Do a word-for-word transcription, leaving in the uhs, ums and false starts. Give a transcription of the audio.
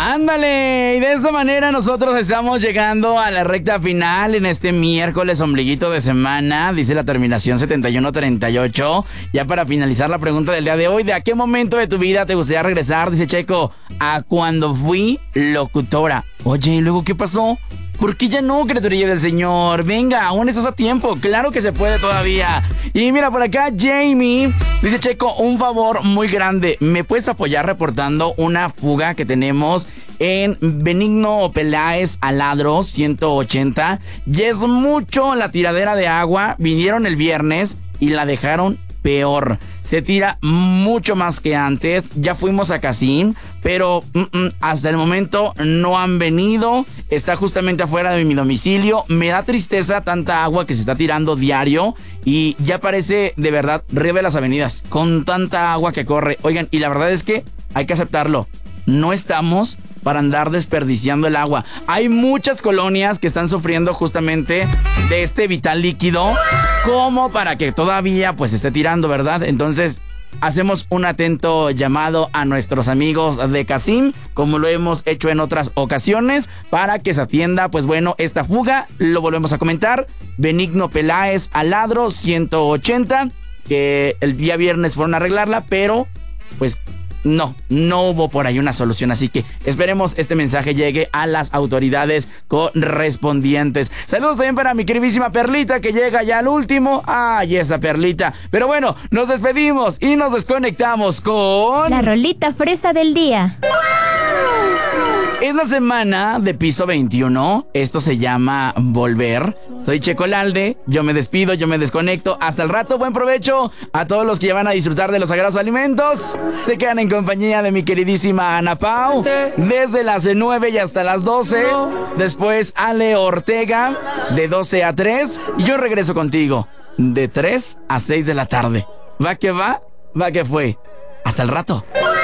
Ándale, y de esta manera nosotros estamos llegando a la recta final en este miércoles ombliguito de semana, dice la terminación setenta y uno treinta y ocho. Ya para finalizar la pregunta del día de hoy, ¿de a qué momento de tu vida te gustaría regresar? Dice Checo, a cuando fui locutora. Oye, ¿y luego qué pasó? ¿Por qué ya no, criaturilla del Señor? Venga, aún estás a tiempo. Claro que se puede todavía. Y mira, por acá Jamie dice, Checo, un favor muy grande. ¿Me puedes apoyar reportando una fuga que tenemos en Benigno Peláez Aladro ciento ochenta? Ya es mucho la tiradera de agua. Vinieron el viernes y la dejaron peor. Se tira mucho más que antes. Ya fuimos a Casín, pero mm, mm, hasta el momento no han venido. Está justamente afuera de mi domicilio. Me da tristeza tanta agua que se está tirando diario y ya parece de verdad río de las avenidas con tanta agua que corre. Oigan, y la verdad es que hay que aceptarlo. No estamos para andar desperdiciando el agua. Hay muchas colonias que están sufriendo justamente de este vital líquido como para que todavía pues esté tirando, ¿verdad? Entonces hacemos un atento llamado a nuestros amigos de Casín, como lo hemos hecho en otras ocasiones, para que se atienda, pues bueno, esta fuga. Lo volvemos a comentar, Benigno Peláez Aladro ciento ochenta, que el día viernes fueron a arreglarla, pero pues No, no hubo por ahí una solución, así que esperemos este mensaje llegue a las autoridades correspondientes. Saludos también para mi queridísima Perlita, que llega ya al último. Ay, esa Perlita. Pero bueno, nos despedimos y nos desconectamos con... la rolita fresa del día. Es la semana de piso veintiuno. Esto se llama Volver. Soy Checo Lalde. Yo me despido, yo me desconecto. Hasta el rato, buen provecho a todos los que ya van a disfrutar de los sagrados alimentos. Se quedan en compañía de mi queridísima Ana Pau desde las nueve y hasta las doce. Después Ale Ortega de doce a tres. Y yo regreso contigo de tres a seis de la tarde. Va que va, va que fue. Hasta el rato.